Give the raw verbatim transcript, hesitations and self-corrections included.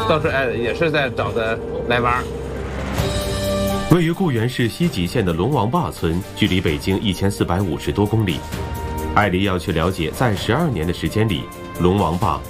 到时候哎也是在找的来玩。 位于固原市西吉县的龙王坝村，距离北京一千四百五十多公里。艾丽要去了解，在十二年的时间里，龙王坝